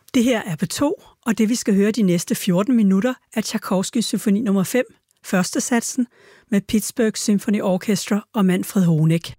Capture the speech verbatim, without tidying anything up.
Det her er P to, og det vi skal høre de næste fjorten minutter er Tchaikovskys symfoni nummer fem, første satsen, med Pittsburgh Symphony Orchestra og Manfred Honeck.